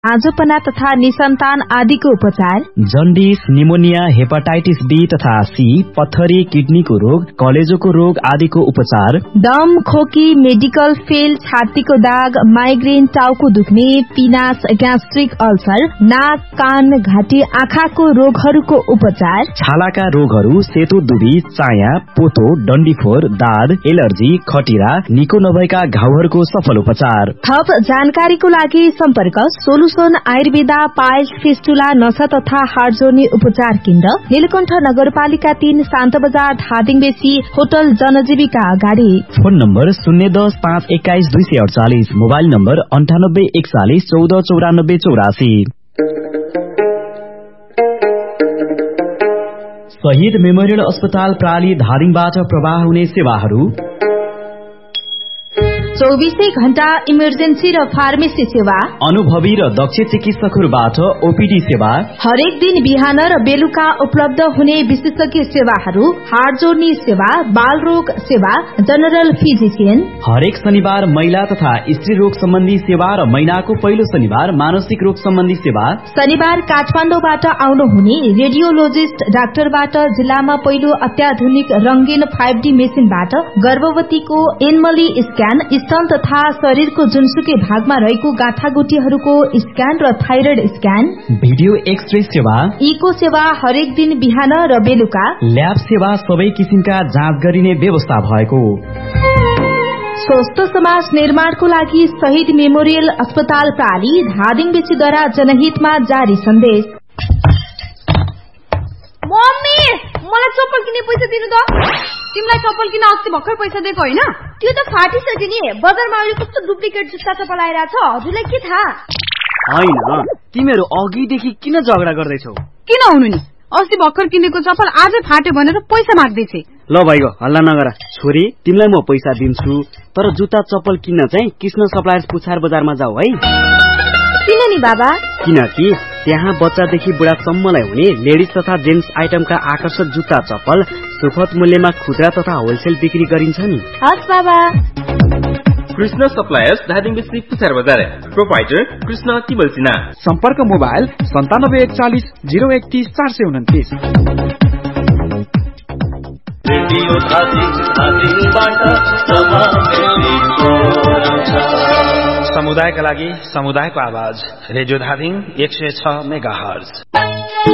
आजोपना तथा निसन्तान आदिको उपचार, जन्डिस, निमोनिया, हेपाटाइटिस बी तथा सी, पत्थरी, किडनीको रोग, कलेजोको रोग आदिको उपचार, दम, खोकी, मेडिकल फेल, छातीको दाग, माइग्रेन, टाउको दुख्ने, पिनास, ग्यास्ट्रिक अल्सर, नाक, कान, घाँटी, आँखाको रोगहरूको उपचार, छालाका रोगहरू, सेतो दुबी, चाया, पोतो, डन्डीफोर, दाद, एलर्जी, खटिरा, निको नभएका घाउहरूको सफल उपचार। थप जानकारीको लागि सम्पर्क सोलुसन आयुर्वेदा, पाइल्स, फिस्टुला, नसा तथा हाड जोर्नी उपचार केन्द्र, नीलकण्ठ नगरपालिका 3, शान्त बजार, धादिङ बेसी, होटल जनजीविका अगाडि। Phone number 010-521-248, mobile number 9841149484। शहीद मेमोरियल अस्पताल प्राली धादिङबाट प्रवाह हुने सेवाहरू: 24 घण्टा इमर्जेन्सी र फार्मेसी सेवा, अनुभवी र दक्ष चिकित्सकहरूबाट ओपीडी सेवा, हरेक दिन बिहान र बेलुका उपलब्ध हुने विशेषज्ञ सेवाहरू, हाड जोड्ने सेवा, बाल रोग सेवा, जनरल फिजिशियन, हरेक शनिबार महिला तथा स्त्री रोग सम्बन्धी सेवा र महिनाको पहिलो शनिबार मानसिक रोग सम्बन्धी सेवा, शनिबार काठमाडौँबाट आउनुहुने रेडियोलोजिस्ट डाक्टरबाट जिल्लामा पहिलो अत्याधुनिक रंगीन 5D मेसिनबाट गर्भवतीको एनमली स्क्यान, स्तन तथा शरीरको जुनसुकै भागमा रहेको गाँठागुटीहरूको स्क्यान र थाइरोइड स्क्यान, भिडियो एक्सरे सेवा, इको सेवा हरेक दिन बिहान र बेलुका, ल्याब सेवा, सबै किसिमका जाँच गरिने व्यवस्था भएको। स्वस्थ समाज निर्माणको लागि शहीद मेमोरियल अस्पताल प्राली धादिङ बेसीद्वारा जनहितमा जारी सन्देश। मम्मी, मलाई चप्पल किन्ने पैसा दिनु त। तिमीलाई चप्पल किन्न अस्ति भर्खर पैसा दिएको हैन? त्यो त फाटिसक्यो नि। बजारमा अहिले कस्तो डुप्लिकेट जुत्ता चप्पल आइराछ, हजुरलाई के थाहा? हैन, तिमीहरू अघिदेखि किन झगडा गर्दैछौ? किन हुनु नि? अस्ति भर्खर किनेको चप्पल आजै फाट्यो भनेर पैसा माग्दैछे। ल भाइगो, हल्ला नगर। छोरी, तिमीलाई म पैसा दिन्छु, तर जुत्ता चप्पल किन्न चाहिँ कृष्ण सप्लायर्स पुछार बजारमा जाऊ है। किन नि बाबा? किनकि त्यहाँ बच्चादेखि बुढासम्मलाई हुने लेडिज तथा जेन्ट्स आइटमका आकर्षक जुत्ता चप्पल सुपथ मूल्यमा खुद्रा तथा होलसेल बिक्री गरिन्छ नि। हस् बाबा। कृष्ण सप्लायर्स धादिङ बेसी पुछार बजार, प्रोपाइटर कृष्ण तिमल सिन्हा। सम्पर्क मोबाइल 9741 031 429। समुदायका लागि समुदायको आवाज, रेडियो धादिङ 106 मेगाहर्ज।